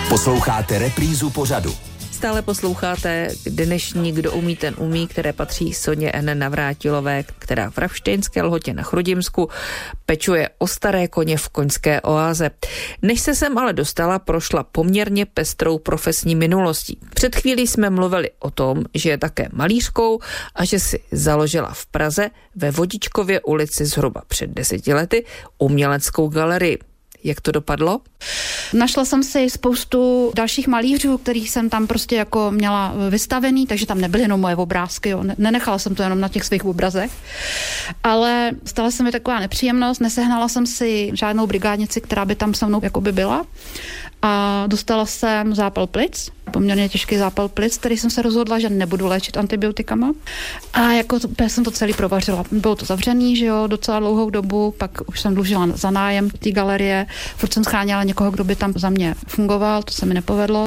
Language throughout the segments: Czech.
Posloucháte reprízu pořadu. Stále posloucháte dnešní Kdo umí, ten umí, které patří Soně N. Navrátilové, která v Ravštejnské Lhotě na Chrudimsku pečuje o staré koně v koňské oáze. Než se sem ale dostala, prošla poměrně pestrou profesní minulostí. Před chvílí jsme mluvili o tom, že je také malířkou a že si založila v Praze ve Vodičkově ulici zhruba před 10 lety uměleckou galerii. Jak to dopadlo? Našla jsem si spoustu dalších malířů, kterých jsem tam prostě jako měla vystavený, takže tam nebyly jenom moje obrázky, jo. Nenechala jsem to jenom na těch svých obrazech, ale stala se mi taková nepříjemnost, nesehnala jsem si žádnou brigádnici, která by tam se mnou jakoby byla a dostala jsem zápal plic, poměrně těžký zápal plic, který jsem se rozhodla, že nebudu léčit antibiotikama a jako jsem to celý provařila. Bylo to zavřený, že jo, docela dlouhou dobu, pak už jsem dlužila za nájem té galerie, furt jsem scháněla někoho, kdo by tam za mě fungoval, to se mi nepovedlo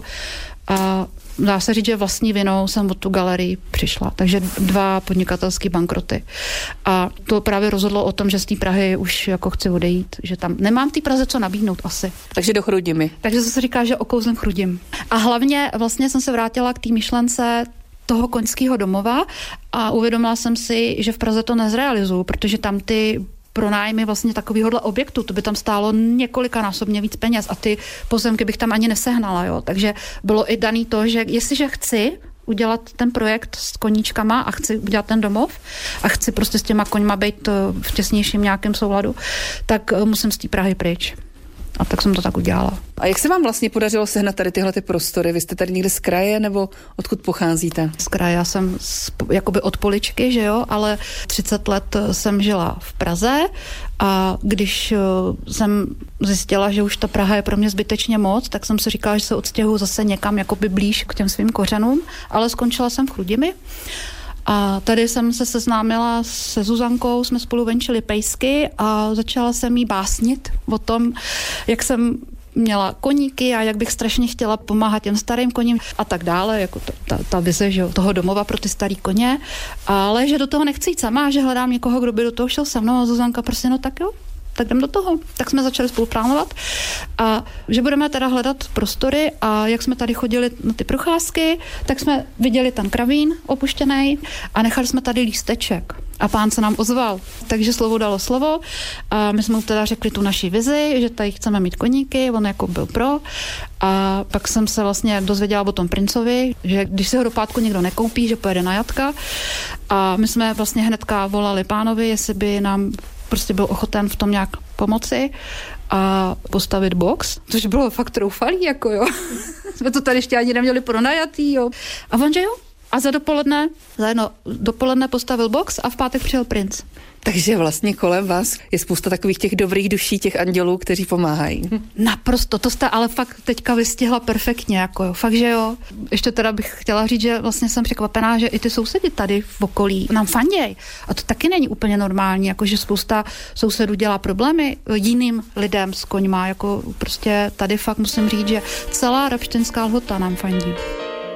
a dá se říct, že vlastní vinou jsem od tu galerii přišla. Takže 2 podnikatelský bankroty. A to právě rozhodlo o tom, že z té Prahy už jako chci odejít, že tam nemám v té Praze co nabídnout asi. Takže do Chrudimi. Takže se říká, že okouzlem Chrudim. A hlavně vlastně jsem se vrátila k té myšlence toho koňského domova a uvědomila jsem si, že v Praze to nezrealizuju, protože tam ty pronájmy vlastně takovýhodle objektu, to by tam stálo několikanásobně víc peněz a ty pozemky bych tam ani nesehnala, jo. Takže bylo i daný to, že jestliže chci udělat ten projekt s koníčkama a chci udělat ten domov a chci prostě s těma koňma být v těsnějším nějakém souladu, tak musím z té Prahy pryč. A tak jsem to tak udělala. A jak se vám vlastně podařilo sehnat tady tyhle ty prostory? Vy jste tady někde z kraje nebo odkud pocházíte? Z kraje, já jsem jakoby od Poličky, že jo, ale 30 let jsem žila v Praze a když jsem zjistila, že už ta Praha je pro mě zbytečně moc, tak jsem si říkala, že se odstěhuji zase někam jakoby blíž k těm svým kořenům, ale skončila jsem v Chrudimi. A tady jsem se seznámila se Zuzankou, jsme spolu venčili pejsky a začala jsem jí básnit o tom, jak jsem měla koníky a jak bych strašně chtěla pomáhat těm starým koním a tak dále, jako ta vize, že toho domova pro ty starý koně, ale že do toho nechci jít sama, že hledám někoho, kdo by do toho šel se mnou a Zuzanka prostě, no tak jo, tak jdem do toho. Tak jsme začali spolupracovat a že budeme teda hledat prostory a jak jsme tady chodili na ty procházky, tak jsme viděli ten kravín opuštěný a nechali jsme tady lísteček. A pán se nám ozval. Takže slovo dalo slovo a my jsme mu teda řekli tu naši vizi, že tady chceme mít koníky, on jako byl pro a pak jsem se vlastně dozvěděla o tom princovi, že když si ho do pátku někdo nekoupí, že pojede na jatka a my jsme vlastně hnedka volali pánovi, jestli by nám prostě byl ochoten v tom nějak pomoci a postavit box, což bylo fakt troufalý, jako jo. Jsme to tady ještě ani neměli pronajatý, jo. A on, že jo. A za jedno dopoledne postavil box a v pátek přijel princ. Takže vlastně kolem vás je spousta takových těch dobrých duší, těch andělů, kteří pomáhají. Naprosto, to jste ale fakt teďka vystihla perfektně, jako jo, fakt, že jo. Ještě teda bych chtěla říct, že vlastně jsem překvapená, že i ty sousedi tady v okolí nám fanděj. A to taky není úplně normální, jako že spousta sousedů dělá problémy jiným lidem s koňma, jako prostě tady fakt musím říct, že celá Ravštejnská Lhota nám fandí.